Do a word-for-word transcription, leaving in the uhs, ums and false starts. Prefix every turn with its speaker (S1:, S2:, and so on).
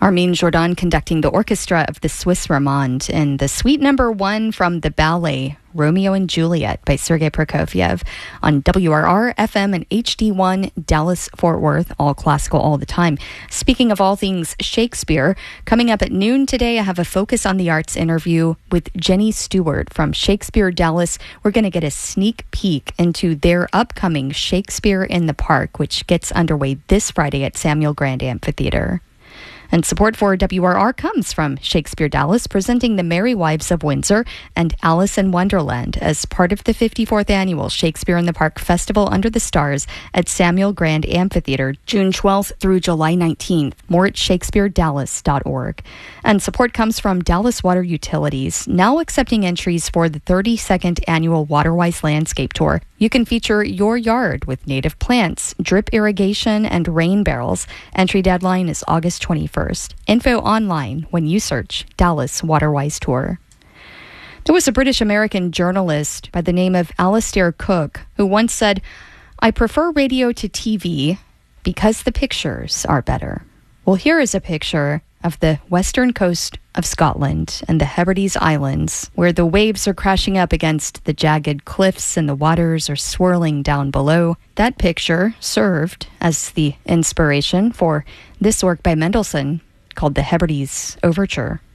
S1: Armin Jordan conducting the orchestra of the Swiss Romande in the suite number one from the ballet Romeo and Juliet by Sergei Prokofiev on W R R, F M, and H D one, Dallas-Fort Worth, all classical all the time. Speaking of all things Shakespeare, coming up at noon today, I have a Focus on the Arts interview with Jenny Stewart from Shakespeare Dallas. We're going to get a sneak peek into their upcoming Shakespeare in the Park, which gets underway this Friday at Samuel Grand Amphitheater. And support for W R R comes from Shakespeare Dallas, presenting The Merry Wives of Windsor and Alice in Wonderland as part of the fifty-fourth Annual Shakespeare in the Park Festival Under the Stars at Samuel Grand Amphitheater, June twelfth through July nineteenth. More at shakespeare dallas dot org. And support comes from Dallas Water Utilities, now accepting entries for the thirty-second Annual Waterwise Landscape Tour. You can feature your yard with native plants, drip irrigation, and rain barrels. Entry deadline is August twenty-first. Info online when you search Dallas Waterwise Tour. There was a British-American journalist by the name of Alastair Cook who once said, "I prefer radio to T V because the pictures are better." Well, here is a picture of the western coast of Scotland and the Hebrides Islands, where the waves are crashing up against the jagged cliffs and the waters are swirling down below. That picture served as the inspiration for this work by Mendelssohn called the Hebrides Overture.